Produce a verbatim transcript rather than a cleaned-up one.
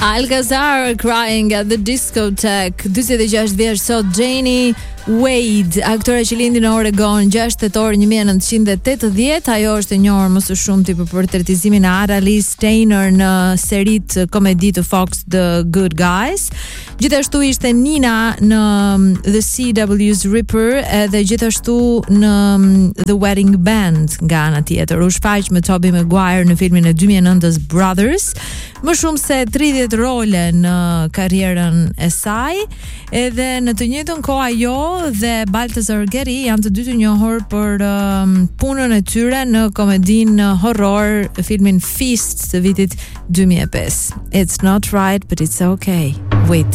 Alcazar Crying at the Discotheque. dymbëdhjetë e gjashtë vjeç sot Janie Wade, aktore që lindi në Oregon gjashtë tetor një mijë e nëntëqind e tetëdhjetë. Ajo është e njohur më së shumti për portretizimin e Ara Lee Steiner në seritë komedi të Fox The Good Guys. Gjithashtu ishte Nina në The C W's Ripper edhe gjithashtu në The Wedding Band nga ana tjetër. U shfaq me Tobey Maguire në filmin e dy mijë e nëntës Brothers. Më shumë se tridhjetë role në karrierën e saj, edhe në të njëjtën kohë ajo dhe Balthazar Getty janë të dy të njohur për um, punën e tyre në komedin horror, filmin Feast të vitit dy mijë e pesë. It's not right, but it's okay. Wait.